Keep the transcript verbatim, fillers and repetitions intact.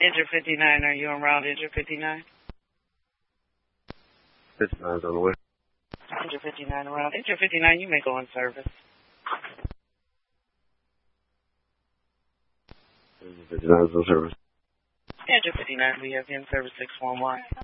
Injured fifty-nine, are you en route, Injured fifty-nine? fifty-nine's on the way. Injured fifty-nine around. Injured fifty-nine, you may go in service. Injured fifty-nine's on service. Injured fifty-nine, we have in service six one one.